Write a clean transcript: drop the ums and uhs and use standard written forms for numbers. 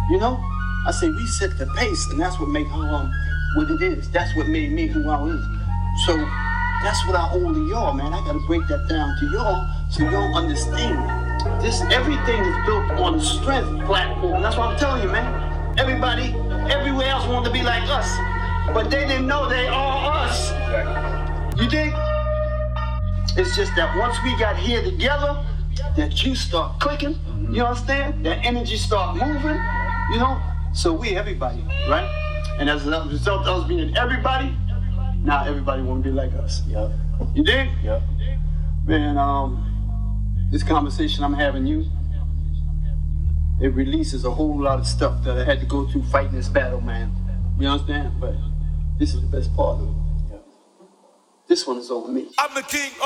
You know? I say we set the pace, and that's what make Harlem what it is. That's what made me who I is. So that's what I owe to y'all, man. I gotta break that down to y'all so y'all understand. This everything is built on a strength platform. That's what I'm telling you, man. Everybody, everywhere else wanted to be like us, but they didn't know they are us. You dig? It's just that once we got here together, that juice start clicking. You understand? That energy start moving. You know. So we everybody, right? And as a result of us being everybody, now everybody want to be like us. Yep. You dig? Yep. Man, this conversation I'm having you, it releases a whole lot of stuff that I had to go through fighting this battle, man. You understand? But this is the best part of it. Yep. This one is on me. I'm the king.